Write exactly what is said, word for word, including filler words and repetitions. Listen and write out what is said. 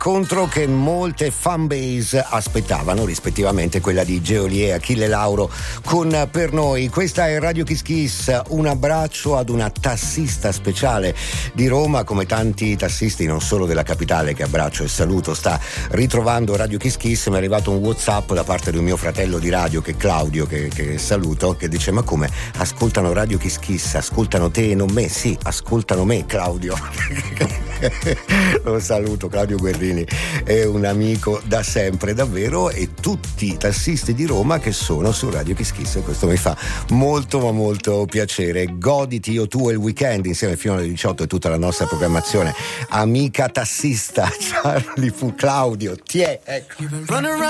l'incontro che molte fanbase aspettavano, rispettivamente quella di Geolier e Achille Lauro con Per Noi. Questa è Radio Kiss Kiss, un abbraccio ad una tassista speciale di Roma, come tanti tassisti non solo della capitale che abbraccio e saluto. Sta ritrovando Radio Kiss Kiss, mi è arrivato un WhatsApp da parte di un mio fratello di radio, che è Claudio, che, che saluto, che dice: ma come, ascoltano Radio Kiss Kiss, ascoltano te e non me? Sì, ascoltano me, Claudio. Lo saluto, Claudio Guerrini è un amico da sempre davvero, e tutti i tassisti di Roma che sono su Radio Kiss Kiss, e questo mi fa molto ma molto piacere. Goditi io tu e il weekend insieme fino alle diciotto e tutta la nostra programmazione. Amica tassista Charlie Fu Claudio, ti è, ecco.